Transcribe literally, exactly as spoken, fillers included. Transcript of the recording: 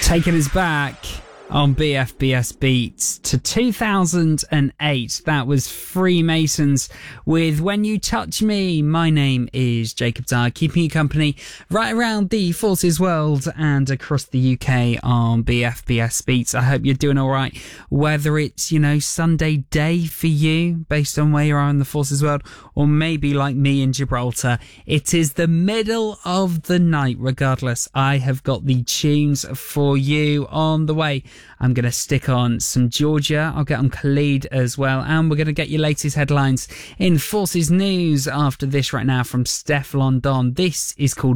Taking us back on B F B S Beats to two thousand eight. That was Freemasons with When You Touch Me. My name is Jacob Dyer, keeping you company right around the Forces world and across the U K on B F B S Beats. I hope you're doing all right, whether it's, you know, Sunday day for you based on where you are in the Forces world, or maybe like me in Gibraltar, it is the middle of the night. Regardless, I have got the tunes for you on the way. I'm going to stick on some Georgia. I'll get on Khalid as well. And we're going to get your latest headlines in Forces News after this right now from Steph London. This is called